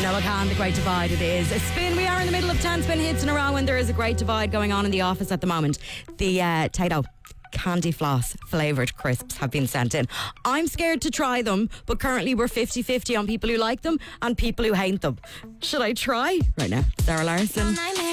Noah Khan, The Great Divide it is. A spin. We are in the middle of 10 spin hits in a row and there is a great divide going on in the office at the moment. The Tato candy floss flavoured crisps have been sent in. I'm scared to try them, but currently we're 50-50 on people who like them and people who hate them. Should I try? Right now, Sarah Larson.